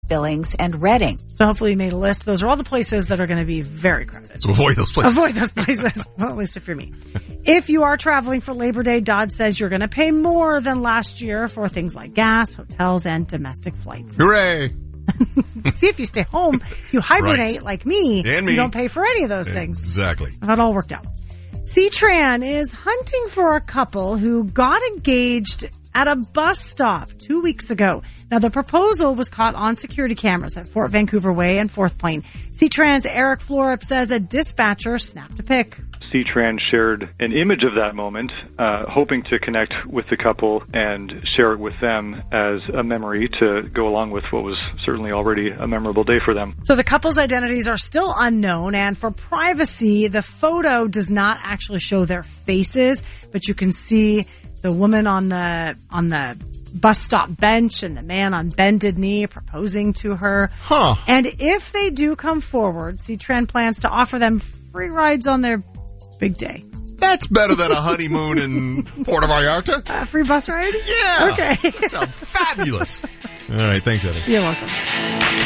Billings, and Reading. So hopefully you made a list. Those are all the places that are going to be very crowded. So avoid those places. Avoid those places, well, at least if you're me. If you are traveling for Labor Day, Dodge says you're going to pay more than last year for things like gas, hotels, and domestic flights. Hooray! See, if you stay home, you hibernate like me, and me. You don't pay for any of those things. Exactly. That all worked out. C-Tran is hunting for a couple who got engaged at a bus stop 2 weeks ago. Now, the proposal was caught on security cameras at Fort Vancouver Way and Fourth Plain. C-Tran's Eric Florup says a dispatcher snapped a pic. C-Tran shared an image of that moment, hoping to connect with the couple and share it with them as a memory to go along with what was certainly already a memorable day for them. So the couple's identities are still unknown, and for privacy, the photo does not actually show their faces, but you can see the woman on the bus stop bench and the man on bended knee proposing to her. Huh. And if they do come forward, C-Tran plans to offer them free rides on their big day. That's better than a honeymoon in Puerto Vallarta. Free bus ride? Yeah. Okay. That sounds fabulous. All right. Thanks, Heather. You're welcome.